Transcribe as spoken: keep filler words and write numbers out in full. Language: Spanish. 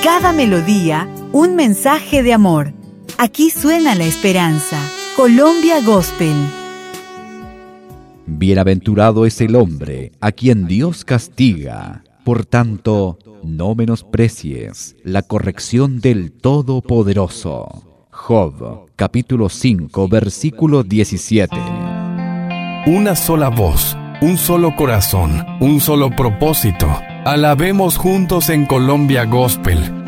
Cada melodía, un mensaje de amor. Aquí suena la esperanza. Colombia Gospel. Bienaventurado es el hombre a quien Dios castiga. Por tanto, no menosprecies la corrección del Todopoderoso. Job, capítulo cinco, versículo diecisiete. Una sola voz, un solo corazón, un solo propósito. Alabemos juntos en Colombia Gospel.